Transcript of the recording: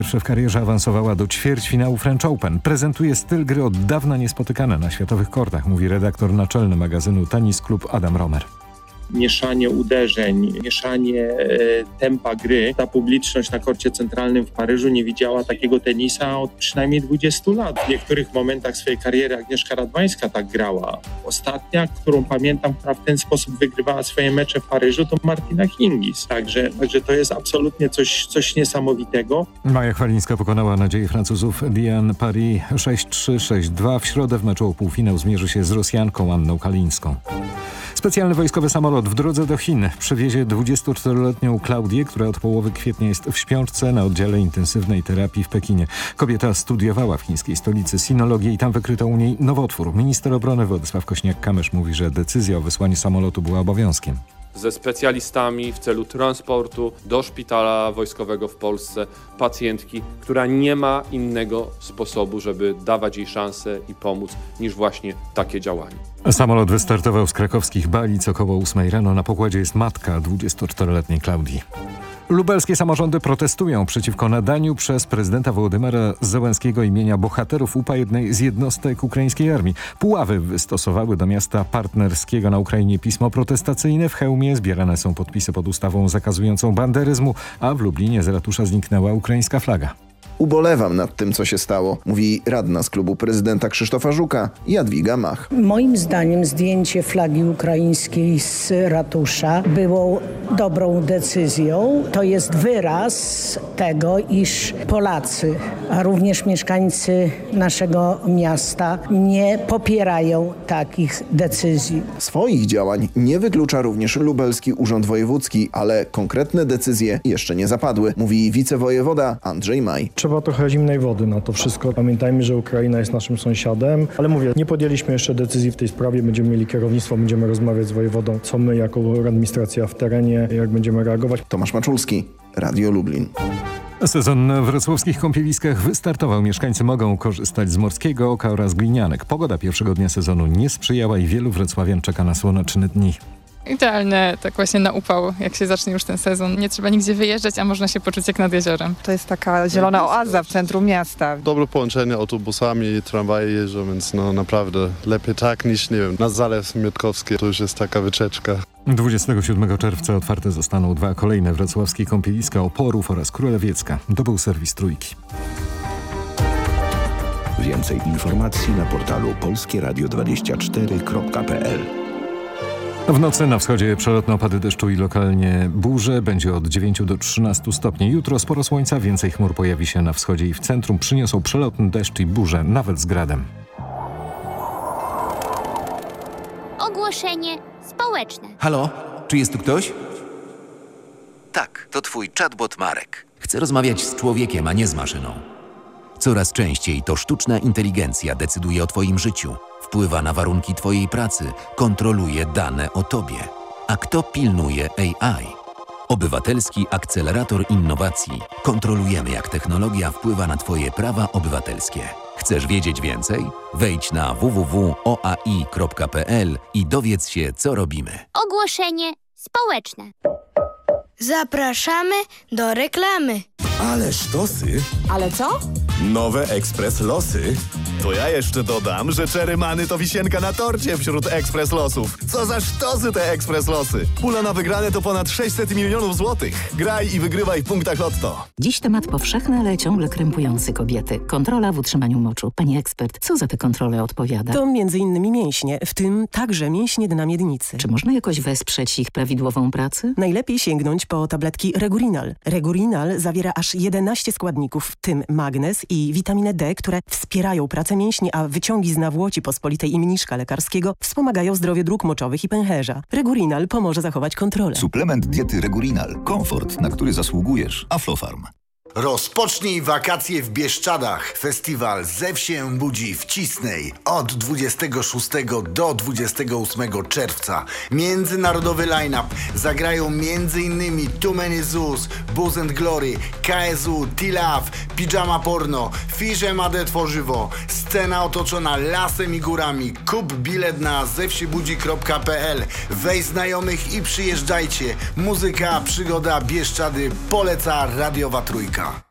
Pierwsze w karierze awansowała do ćwierćfinału French Open. Prezentuje styl gry od dawna niespotykany na światowych kortach, mówi redaktor naczelny magazynu Tennis Club Adam Romer. Mieszanie uderzeń, mieszanie tempa gry. Ta publiczność na korcie centralnym w Paryżu nie widziała takiego tenisa od przynajmniej 20 lat. W niektórych momentach swojej kariery Agnieszka Radwańska tak grała. Ostatnia, którą pamiętam, która w ten sposób wygrywała swoje mecze w Paryżu, to Martina Hingis. Także to jest absolutnie coś niesamowitego. Maja Chwalińska pokonała nadzieję Francuzów Diane Paris 6-3, 6-2. W środę w meczu o półfinał zmierzy się z Rosjanką Anną Kalińską. Specjalny wojskowy samolot w drodze do Chin przywiezie 24-letnią Klaudię, która od połowy kwietnia jest w śpiączce na oddziale intensywnej terapii w Pekinie. Kobieta studiowała w chińskiej stolicy sinologię i tam wykryto u niej nowotwór. Minister obrony Władysław Kośniak-Kamysz mówi, że decyzja o wysłaniu samolotu była obowiązkiem. Ze specjalistami w celu transportu do szpitala wojskowego w Polsce pacjentki, która nie ma innego sposobu, żeby dawać jej szansę i pomóc niż właśnie takie działanie. Samolot wystartował z krakowskich Balic około 8 rano. Na pokładzie jest matka 24-letniej Klaudii. Lubelskie samorządy protestują przeciwko nadaniu przez prezydenta Wołodymyra Zełenskiego imienia bohaterów UPA jednej z jednostek ukraińskiej armii. Puławy wystosowały do miasta partnerskiego na Ukrainie pismo protestacyjne. W Chełmie zbierane są podpisy pod ustawą zakazującą banderyzmu, a w Lublinie z ratusza zniknęła ukraińska flaga. Ubolewam nad tym, co się stało, mówi radna z klubu prezydenta Krzysztofa Żuka, Jadwiga Mach. Moim zdaniem zdjęcie flagi ukraińskiej z ratusza było dobrą decyzją. To jest wyraz tego, iż Polacy, a również mieszkańcy naszego miasta nie popierają takich decyzji. Swoich działań nie wyklucza również Lubelski Urząd Wojewódzki, ale konkretne decyzje jeszcze nie zapadły, mówi wicewojewoda Andrzej Maj. Trzeba trochę zimnej wody na to wszystko. Pamiętajmy, że Ukraina jest naszym sąsiadem, ale mówię, nie podjęliśmy jeszcze decyzji w tej sprawie. Będziemy mieli kierownictwo, będziemy rozmawiać z wojewodą, co my jako administracja w terenie, jak będziemy reagować. Tomasz Maczulski, Radio Lublin. Sezon w wrocławskich kąpieliskach wystartował. Mieszkańcy mogą korzystać z Morskiego Oka oraz Glinianek. Pogoda pierwszego dnia sezonu nie sprzyjała i wielu wrocławian czeka na słoneczne dni. Idealne tak właśnie na upał, jak się zacznie już ten sezon. Nie trzeba nigdzie wyjeżdżać, a można się poczuć jak nad jeziorem. To jest taka zielona oaza w centrum miasta. Dobre połączenie autobusami, tramwaje jeżdżą, więc naprawdę lepiej tak niż, nie wiem, na Zalew Miotkowski. To już jest taka wycieczka. 27 czerwca otwarte zostaną 2 kolejne wrocławskie kąpieliska Oporów oraz Królewiecka. To był serwis Trójki. Więcej informacji na portalu polskieradio24.pl. W nocy na wschodzie przelotne opady deszczu i lokalnie burze. Będzie od 9 do 13 stopni. Jutro sporo słońca, więcej chmur pojawi się na wschodzie i w centrum. Przyniosą przelotny deszcz i burze, nawet z gradem. Ogłoszenie społeczne. Halo? Czy jest tu ktoś? Tak, to twój chatbot Marek. Chcę rozmawiać z człowiekiem, a nie z maszyną. Coraz częściej to sztuczna inteligencja decyduje o twoim życiu. Wpływa na warunki twojej pracy, kontroluje dane o tobie. A kto pilnuje AI? Obywatelski Akcelerator Innowacji. Kontrolujemy, jak technologia wpływa na twoje prawa obywatelskie. Chcesz wiedzieć więcej? Wejdź na www.oai.pl i dowiedz się, co robimy. Ogłoszenie społeczne. Zapraszamy do reklamy. Ale sztosy. Ale co? Nowe Ekspres Losy. To ja jeszcze dodam, że Czerymany to wisienka na torcie wśród Ekspres Losów. Co za sztosy te Ekspres Losy. Pula na wygrane to ponad 600 milionów złotych. Graj i wygrywaj w punktach Lotto. Dziś temat powszechny, ale ciągle krępujący kobiety. Kontrola w utrzymaniu moczu. Pani ekspert, co za te kontrole odpowiada? To m.in. mięśnie, w tym także mięśnie dna miednicy. Czy można jakoś wesprzeć ich prawidłową pracę? Najlepiej sięgnąć po tabletki Regurinal. Regurinal zawiera aż 11 składników, w tym magnez i witaminę D, które wspierają pracę mięśni, a wyciągi z nawłoci pospolitej i mniszka lekarskiego wspomagają zdrowie dróg moczowych i pęcherza. Regurinal pomoże zachować kontrolę. Suplement diety Regurinal. Komfort, na który zasługujesz. Aflofarm. Rozpocznij wakacje w Bieszczadach. Festiwal Zew się budzi w Cisnej od 26 do 28 czerwca. Międzynarodowy line-up. Zagrają m.in. Too Many Zoos, Booze and Glory, KSU, T-Love, Pijama Porno, Fisze Made Tworzywo. Scena otoczona lasem i górami. Kup bilet na zewsiebudzi.pl. Weź znajomych i przyjeżdżajcie. Muzyka, przygoda, Bieszczady. Poleca Radiowa Trójka.